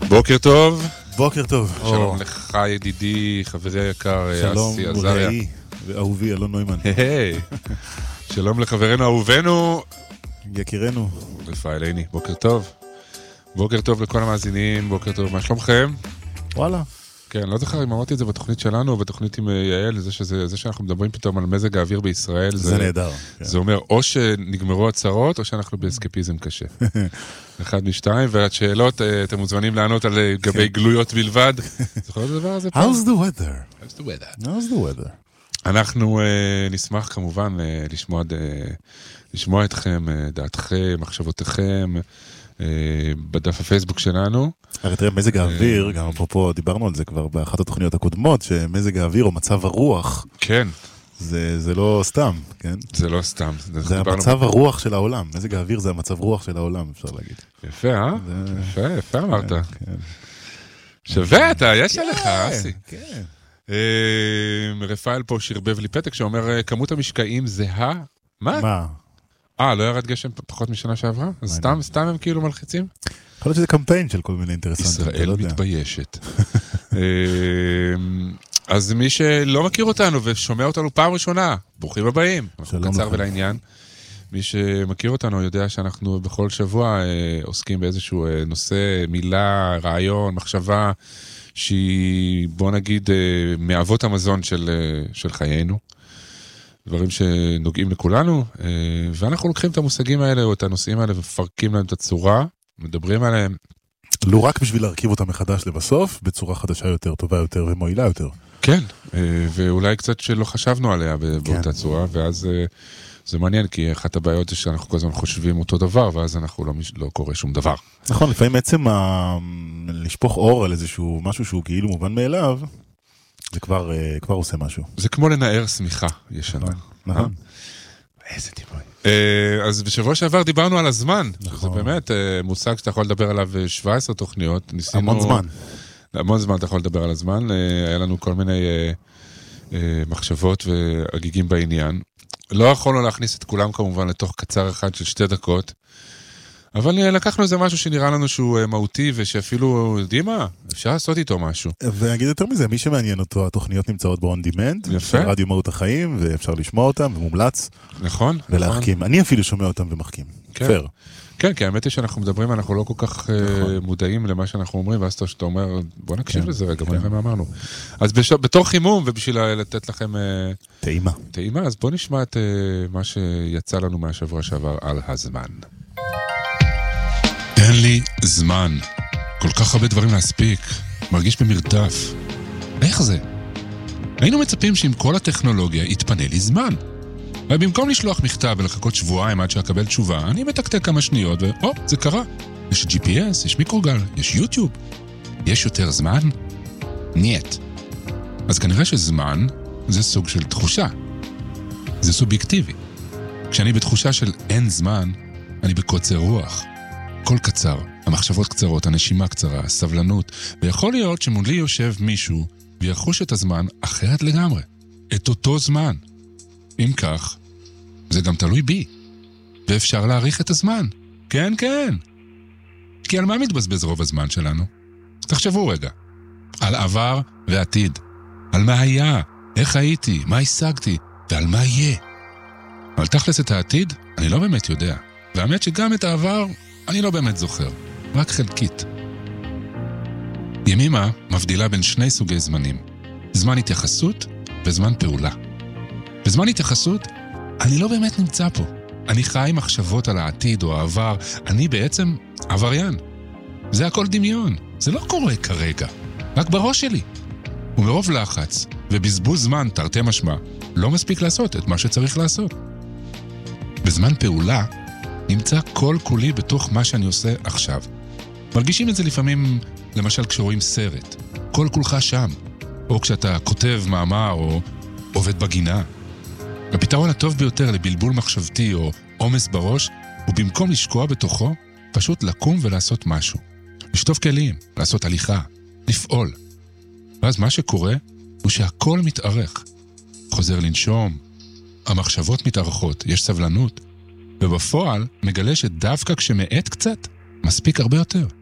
בוקר טוב. בוקר טוב. שלום לך ידידי, חברי היקר, שלום אסי עזריה. רעי ואהובי אלון נוימן. היי. שלום לחברנו אהובנו. יקירנו. רפאל עיני, בוקר טוב. בוקר טוב לכל המאזינים, בוקר טוב, מה שלומכם? וואלה. כן, לא זוכר אם אמרתי את זה בתוכנית שלנו, או בתוכנית עם יעל, זה שאנחנו מדברים פתאום על מזג האוויר בישראל. זה נהדר. זה אומר, או שנגמרו הצרות, או שאנחנו באסקפיזם קשה. אחד משתיים, והשאלות, אתם מוזמנים לענות על גבי גלויות בלבד. זוכר את הדבר הזה פה? How's the weather? How's the weather? How's the weather? אנחנו נשמח כמובן לשמוע אתכם, דעתכם, מחשבותיכם, בדף הפייסבוק שלנו. הרי תראה, מזג האוויר, גם אפרופו דיברנו על זה כבר באחת התוכניות הקודמות, שמזג האוויר או מצב הרוח, כן. זה לא סתם, כן? זה לא סתם. זה המצב הרוח של העולם. מזג האוויר זה המצב רוח של העולם, אפשר להגיד. יפה, יפה אמרת. שווה אתה, יש עליך, אסי. כן. רפאל פה שרבב לי פתק שאומר, כמות המשקעים זהה? מה? לא ירד גשם פחות משנה שעברה? אז סתם הם כאילו מלחיצים? יכול להיות שזה קמפיין של כל מיני אינטרסנטים. ישראל מתביישת. אז מי שלא מכיר אותנו ושומע אותנו פעם ראשונה, ברוכים הבאים. אנחנו קצר ולעניין. מי שמכיר אותנו יודע שאנחנו בכל שבוע עוסקים באיזשהו נושא, מילה, רעיון, מחשבה, שהיא, בוא נגיד, מאבות המזון של חיינו. דברים שנוגעים לכולנו, ואנחנו לוקחים את המושגים האלה או את הנושאים האלה ומפרקים להם את הצורה, מדברים עליהם. לא רק בשביל להרכיב אותם מחדש לבסוף, בצורה חדשה יותר, טובה יותר ומועילה יותר. כן, ואולי קצת שלא חשבנו עליה באותה צורה, ואז זה מעניין, כי אחת הבעיות זה שאנחנו כל הזמן חושבים אותו דבר, ואז אנחנו לא קורה שום דבר. נכון, לפעמים בעצם לשפוך אור על איזשהו משהו שהוא כאילו מובן מאליו, זה כבר עושה משהו. זה כמו לנער סמיכה, ישנה. נכון. איזה דימוי. אז בשבוע שעבר דיברנו על הזמן. נכון. זה באמת מושג שאתה יכול לדבר עליו 17 תוכניות. המון זמן. המון זמן אתה יכול לדבר על הזמן. היה לנו כל מיני מחשבות והגיגים בעניין. לא יכולנו להכניס את כולם כמובן לתוך קצר אחד של 2 דקות. אבל לקחנו איזה משהו שנראה לנו שהוא מהותי, ושאפילו, יודעים מה, אפשר לעשות איתו משהו. ואגיד יותר מזה, מי שמעניין אותו, התוכניות נמצאות ב-on demand, יפה. רדיו מהות החיים, ואפשר לשמוע אותם, ומומלץ. נכון. ולהחכים. אני אפילו שומע אותם ומחכים. פייר. כן, כי האמת היא שאנחנו מדברים, אנחנו לא כל כך מודעים למה שאנחנו אומרים, ואז אתה אומר, בוא נקשיב לזה רגע, בוא נראה מה אמרנו. אז בתור חימום, ובשביל לתת לכם טעימה, אז בוא נשמע את מה שיצא לנו מהשבוע שעבר על הזמן. אין לי זמן. כל כך הרבה דברים להספיק. מרגיש במרדף. איך זה? היינו מצפים שעם כל הטכנולוגיה יתפנה לי זמן. ובמקום לשלוח מכתב ולחכות שבועיים עד שאקבל תשובה, אני מתקתק כמה שניות זה קרה. יש GPS, יש מיקרוגל, יש יוטיוב. יש יותר זמן? נייט. אז כנראה שזמן זה סוג של תחושה. זה סובייקטיבי. כשאני בתחושה של אין זמן, אני בקוצר רוח. כל קצר, המחשבות קצרות, הנשימה קצרה, הסבלנות, ויכול להיות שמולי יושב מישהו ויחוש את הזמן אחרת לגמרי. את אותו זמן. אם כך, זה גם תלוי בי. ואפשר להאריך את הזמן. כן, כן. כי על מה מתבזבז רוב הזמן שלנו? תחשבו רגע. על עבר ועתיד. על מה היה, איך הייתי, מה השגתי, ועל מה יהיה. אבל תכלס את העתיד, אני לא באמת יודע. והאמת שגם את העבר אני לא באמת זוכר, רק חלקית. ימימה מבדילה בין 2 סוגי זמנים. זמן התייחסות וזמן פעולה. בזמן התייחסות, אני לא באמת נמצא פה. אני חי מחשבות על העתיד או העבר. אני בעצם עבריין. זה הכל דמיון. זה לא קורה כרגע. רק בראש שלי. ומרוב לחץ ובזבוז זמן תרתי משמע, לא מספיק לעשות את מה שצריך לעשות. בזמן פעולה, נמצא כל כולי בתוך מה שאני עושה עכשיו. מרגישים את זה לפעמים, למשל כשרואים סרט. כל כולך שם. או כשאתה כותב מאמר או עובד בגינה. הפתרון הטוב ביותר לבלבול מחשבתי או עומס בראש, הוא במקום לשקוע בתוכו, פשוט לקום ולעשות משהו. לשטוף כלים, לעשות הליכה, לפעול. ואז מה שקורה הוא שהכל מתארך. חוזר לנשום, המחשבות מתארכות, יש סבלנות, ובפועל מגלה שדווקא כשמעט קצת, מספיק הרבה יותר.